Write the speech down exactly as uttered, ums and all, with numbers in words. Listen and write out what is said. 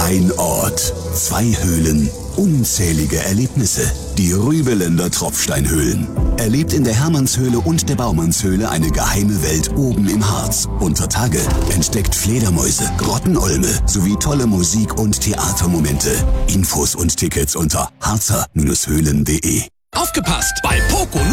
Ein Ort, zwei Höhlen, unzählige Erlebnisse. Die Rübeländer Tropfsteinhöhlen. Erlebt in der Hermannshöhle und der Baumannshöhle eine geheime Welt oben im Harz. Unter Tage entdeckt Fledermäuse, Grottenolme sowie tolle Musik- und Theatermomente. Infos und Tickets unter harzer Höhlen punkt de. Aufgepasst! Bei Poco